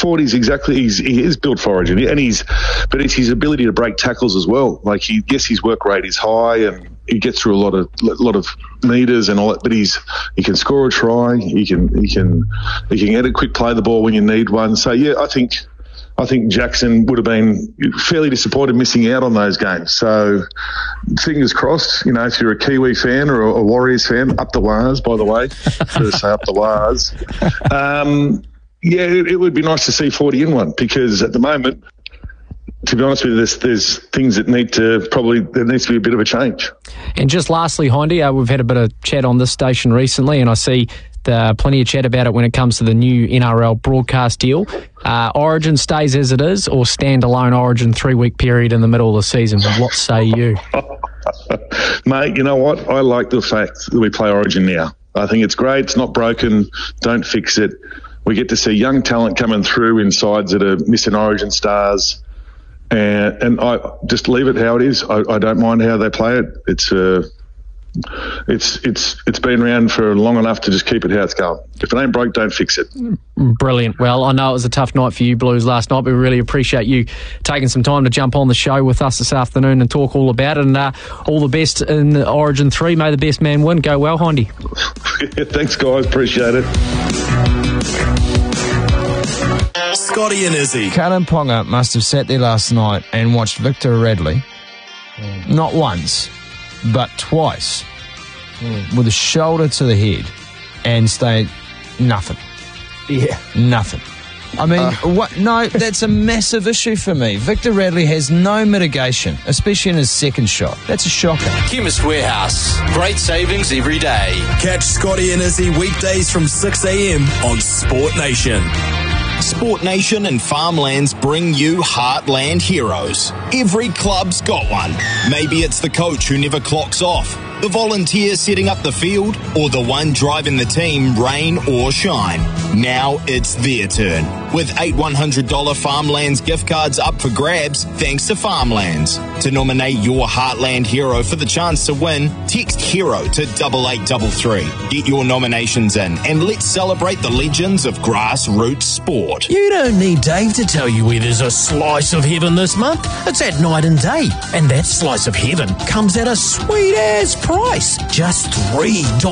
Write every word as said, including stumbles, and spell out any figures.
Forty's exactly, he's, he is built for Origin, and he's, but it's his ability to break tackles as well. Like, he, yes, his work rate is high, and he gets through a lot of a lot of meters and all that. But he's he can score a try, he can he can he can get a quick play the ball when you need one. So yeah, I think I think Jackson would have been fairly disappointed missing out on those games. So fingers crossed. You know, if you're a Kiwi fan or a Warriors fan, up the Wars, by the way, first say up the Wars. Um, yeah, it, it would be nice to see Forty in one, because at the moment, to be honest with you, there's, there's things that need to probably, there needs to be a bit of a change. And just lastly, Hindy, uh, we've had a bit of chat on this station recently, and I see the, plenty of chat about it when it comes to the new N R L broadcast deal. Uh, Origin stays as it is, or standalone Origin three-week period in the middle of the season? What say you? Mate, you know what? I like the fact that we play Origin now. I think it's great. It's not broken. Don't fix it. We get to see young talent coming through in sides that are missing Origin stars. And, and I just leave it how it is. I, I don't mind how they play it. It's uh, it's it's it's been around for long enough to just keep it how it's going. If it ain't broke, don't fix it. Brilliant. Well, I know it was a tough night for you Blues last night, but we really appreciate you taking some time to jump on the show with us this afternoon and talk all about it. And uh, all the best in Origin three. May the best man win. Go well, Hindy. Thanks, guys. Appreciate it. Scotty and Izzy. Kalyn Ponga must have sat there last night and watched Victor Radley, mm. not once, but twice, mm. with a shoulder to the head, and stayed nothing. Yeah. Nothing. I mean, uh. what? No, that's a massive issue for me. Victor Radley has no mitigation, especially in his second shot. That's a shocker. Chemist Warehouse. Great savings every day. Catch Scotty and Izzy weekdays from six a.m. on Sport Nation. Sport Nation and Farmlands bring you Heartland Heroes. Every club's got one. Maybe it's the coach who never clocks off, the volunteer setting up the field, or the one driving the team rain or shine. Now it's their turn. With eight one hundred dollars Farmlands gift cards up for grabs, thanks to Farmlands. To nominate your Heartland hero for the chance to win, text HERO to double eight double three. Get your nominations in, and let's celebrate the legends of grassroots sport. You don't need Dave to tell you where there's a slice of heaven this month. It's at Night and Day. And that slice of heaven comes at a sweet-ass price. Just three dollars.